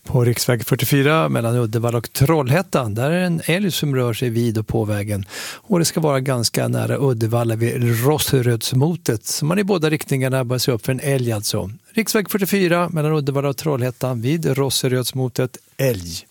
På riksväg 44 mellan Uddevalla och Trollhättan, där är en älg som rör sig vid och på vägen. Och det ska vara ganska nära Uddevalla vid Rosserödsmotet. Så man i båda riktningarna bör se upp för en älg alltså. Riksväg 44 mellan Uddevalla och Trollhättan vid Rosserödsmotet, älg.